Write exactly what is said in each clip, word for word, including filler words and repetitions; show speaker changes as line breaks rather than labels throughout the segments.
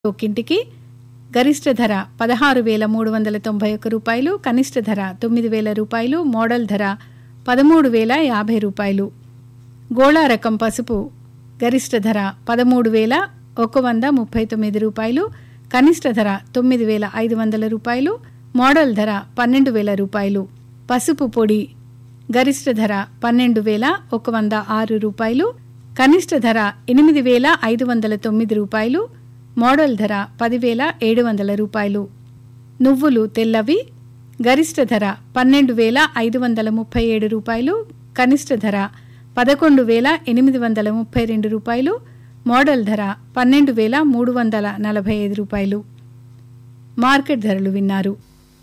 ఒక్కింటికి గరిష్ట ధర పదహారు వేల మూడు వందల తొంభై ఒక్క రూపాయలు, కనిష్ట ధర తొమ్మిది వేల రూపాయలు, మోడల్ ధర పదమూడు వేల యాభై రూపాయలు. గోళా రకం పసుపు గరిష్ట ధర పదమూడు వేల ఒక వంద ముప్పై తొమ్మిది రూపాయలు, కనిష్ట ధర తొమ్మిది వేల ఐదు వందల రూపాయలు, మోడల్ ధర పన్నెండు వేల రూపాయలు. పసుపు పొడి గరిష్ట ధర పన్నెండు వేల ఒక వంద ఆరు రూపాయలు, కనిష్ట ధర ఎనిమిది వేల ఐదు వందల తొమ్మిది రూపాయలు, మోడల్ ధర పదివేల ఏడు వందల రూపాయలు. నువ్వులు తెల్లవి గరిష్ట ధర పన్నెండు వేల ఐదు వందల ముప్పై ఏడు రూపాయలు, కనిష్ట ధర పదకొండు వేల ఎనిమిది వందల ముప్పై రెండు రూపాయలు, మోడల్ ధర పన్నెండు వేల మూడు వందల నలభై ఐదు రూపాయలు. మార్కెట్ ధరలు విన్నారు.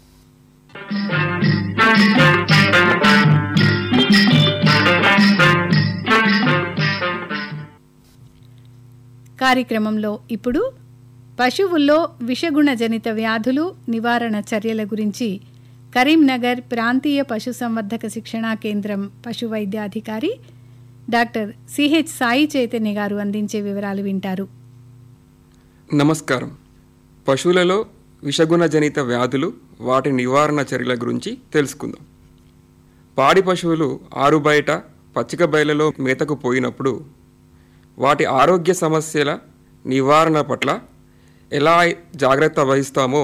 కార్యక్రమంలో ఇప్పుడు పశువుల్లో విషగుణజనిత వ్యాధులు నివారణ చర్యల గురించి కరీంనగర్ ప్రాంతీయ పశుసంవర్ధక శిక్షణా కేంద్రం పశు వైద్యాధికారి డాక్టర్ సిహెచ్ సాయి చైతన్య గారు అందించే వివరాలు వింటారు.
నమస్కారం. పశువులలో విషగుణజనిత వ్యాధులు, వాటి నివారణ చర్యల గురించి తెలుసుకుందాం. పాడి పశువులు ఆరుబయట పచ్చిక బయలలో మేతకు పోయినప్పుడు వాటి ఆరోగ్య సమస్యల నివారణ పట్ల ఎలా జాగ్రత్త వహిస్తామో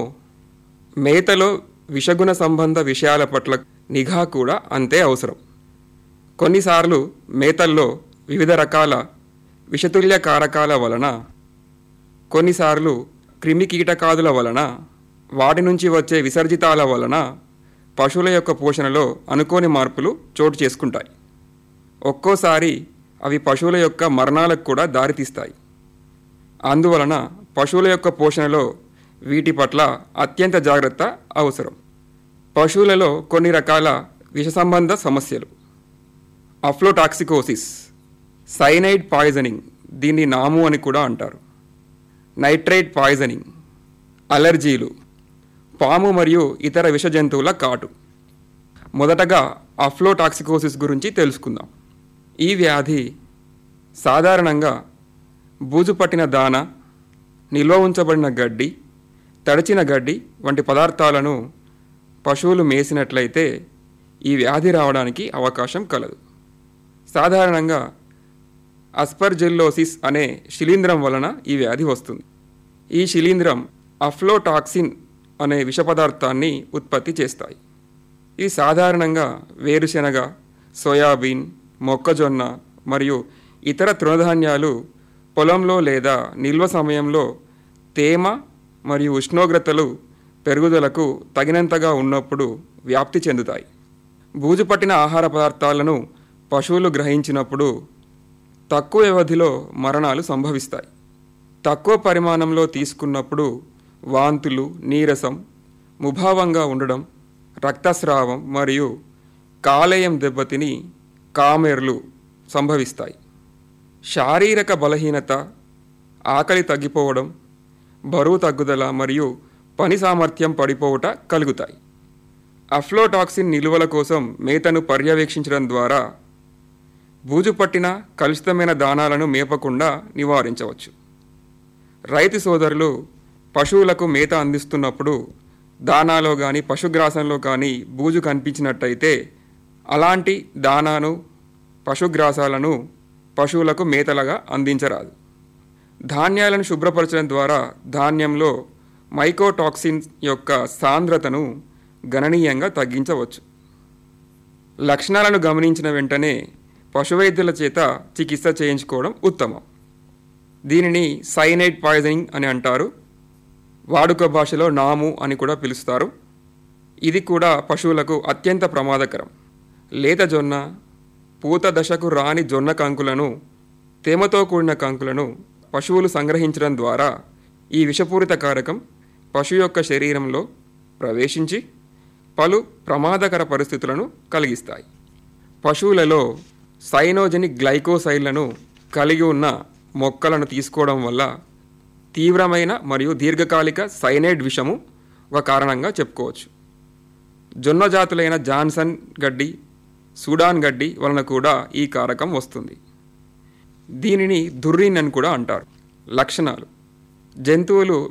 మేతలో విషగుణ సంబంధ విషయాల పట్ల నిఘా కూడా అంతే అవసరం. కొన్నిసార్లు మేతల్లో వివిధ రకాల విషతుల్య కారకాల వలన, కొన్నిసార్లు క్రిమి కీటకాదుల వలన, వాటి నుంచి వచ్చే విసర్జితాల వలన పశువుల యొక్క పోషణలో అనుకోని మార్పులు చోటు చేసుకుంటాయి. ఒక్కోసారి అవి పశువుల యొక్క మరణాలకు కూడా దారితీస్తాయి. అందువలన పశువుల యొక్క పోషణలో వీటి పట్ల అత్యంత జాగ్రత్త అవసరం. పశువులలో కొన్ని రకాల విష సంబంధ సమస్యలు: అఫ్లోటాక్సికోసిస్, సైనైడ్ పాయిజనింగ్, దీన్ని నాము అని కూడా అంటారు, నైట్రైట్ పాయిజనింగ్, అలర్జీలు, పాము మరియు ఇతర విష జంతువుల కాటు. మొదటగా అఫ్లోటాక్సికోసిస్ గురించి తెలుసుకుందాం. ఈ వ్యాధి సాధారణంగా బూజు పట్టిన దాన, నిల్వ ఉంచబడిన గడ్డి, తడిచిన గడ్డి వంటి పదార్థాలను పశువులు మేసినట్లయితే ఈ వ్యాధి రావడానికి అవకాశం కలదు. సాధారణంగా అస్పర్జిల్లోసిస్ అనే శిలీంధ్రం వలన ఈ వ్యాధి వస్తుంది. ఈ శిలీంధ్రం అఫ్లోటాక్సిన్ అనే విష పదార్థాన్ని ఉత్పత్తి చేస్తాయి. ఇవి సాధారణంగా వేరుశెనగ, సోయాబీన్, మొక్కజొన్న మరియు ఇతర తృణధాన్యాలు పొలంలో లేదా నిల్వ సమయంలో తేమ మరియు ఉష్ణోగ్రతలు పెరుగుదలకు తగినంతగా ఉన్నప్పుడు వ్యాప్తి చెందుతాయి. బూజు పట్టిన ఆహార పదార్థాలను పశువులు గ్రహించినప్పుడు తక్కువ వ్యవధిలో మరణాలు సంభవిస్తాయి. తక్కువ పరిమాణంలో తీసుకున్నప్పుడు వాంతులు, నీరసం, ముభావంగా ఉండడం, రక్తస్రావం మరియు కాలేయం దెబ్బతిని కామెర్లు సంభవిస్తాయి. శారీరక బలహీనత, ఆకలి తగ్గిపోవడం, బరువు తగ్గుదల మరియు పని సామర్థ్యం పడిపోవుట కలుగుతాయి. అఫ్లోటాక్సిన్ నిలువల కోసం మేతను పర్యవేక్షించడం ద్వారా బూజు పట్టిన కలుషితమైన దానాలను మేపకుండా నివారించవచ్చు. రైతు సోదరులు పశువులకు మేత అందిస్తున్నప్పుడు దానాలో కానీ పశుగ్రాసంలో కానీ బూజు కనిపించినట్టయితే అలాంటి దానాను, పశుగ్రాసాలను పశువులకు మేతలుగా అందించరాదు. ధాన్యాలను శుభ్రపరచడం ద్వారా ధాన్యంలో మైకోటాక్సిన్ యొక్క సాంద్రతను గణనీయంగా తగ్గించవచ్చు. లక్షణాలను గమనించిన వెంటనే పశువైద్యుల చేత చికిత్స చేయించుకోవడం ఉత్తమం. దీనిని సైనైడ్ పాయిజనింగ్ అని అంటారు. వాడుక భాషలో నాము అని కూడా పిలుస్తారు. ఇది కూడా పశువులకు అత్యంత ప్రమాదకరం. లేత జొన్న, పూత దశకు రాని జొన్న కంకులను, తేమతో కూడిన కంకులను పశువులు సంగ్రహించడం ద్వారా ఈ విషపూరిత కారకం పశువు యొక్క శరీరంలో ప్రవేశించి పలు ప్రమాదకర పరిస్థితులను కలిగిస్తాయి. పశువులలో సైనోజెనిక్ గ్లైకోసైడ్లను కలిగి ఉన్న మొక్కలను తీసుకోవడం వల్ల తీవ్రమైన మరియు దీర్ఘకాలిక సైనైడ్ విషము ఒక కారణంగా చెప్పుకోవచ్చు. జొన్న జాతులైన జాన్సన్ గడ్డి, సూడాన్ గడ్డి వలన కూడా ఈ కారకం వస్తుంది. దీనిని దుర్రిన్ అని కూడా అంటారు. లక్షణాలు: జంతువులు